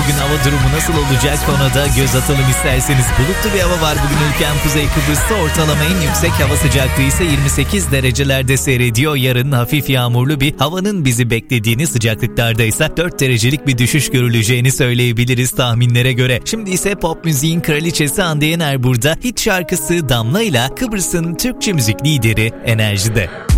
bugün hava durumu nasıl olacak ona da göz atalım isterseniz. Bulutlu bir hava var bugün ülkem Kuzey Kıbrıs'ta. Ortalama en yüksek hava sıcaklığı ise 28 derecelerde seyrediyor. Yarın hafif yağmurlu bir havanın bizi beklediğini, sıcaklıklarda ise 4 derecelik bir düşüş görüleceğini söyleyebiliriz tahminlere göre. Şimdi ise pop müziğin kraliçesi Hande Yener burada. Hit şarkısı Damla ile Kıbrıs'ın Türkçe müzik lideri Enerji'de.